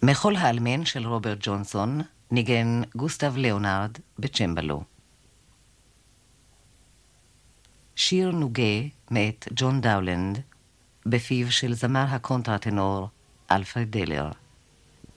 מחול האלמן של רוברט ג'ונסון ניגן גוסטב ליאונרד בצ'מבלו. שיר נוגה מאת ג'ון דאולנד בפיו של זמר הקונטרטנור אלפרד דלר.